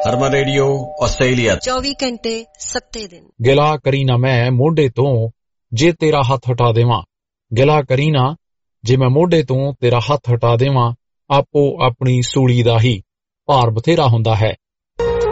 ਹਰਮਨ radio Australia 24 ਘੰਟੇ 7 ਦਿਨ। ਗਿਲਾ ਕਰੀ ਨਾ ਮੈਂ ਮੋਢੇ ਤੋਂ ਜੇ ਤੇਰਾ ਹੱਥ ਹਟਾ ਦੇਵਾਂ, ਗਿਲਾ ਕਰੀ ਨਾ ਜੇ ਮੈਂ ਮੋਢੇ ਤੋਂ ਤੇਰਾ ਹੱਥ ਹਟਾ ਦੇਵਾਂ, ਆਪੋ ਆਪਣੀ ਸੂਲੀ ਦਾ ਹੀ ਭਾਰ ਬਥੇਰਾ ਹੁੰਦਾ ਹੈ।